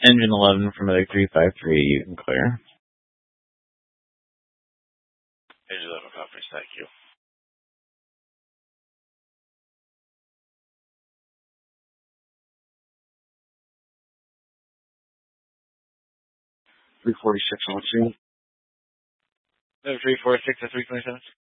Engine 11 from Medic 353, you can clear. Engine 11 copies, thank you. $346 on scene. 346 at 327.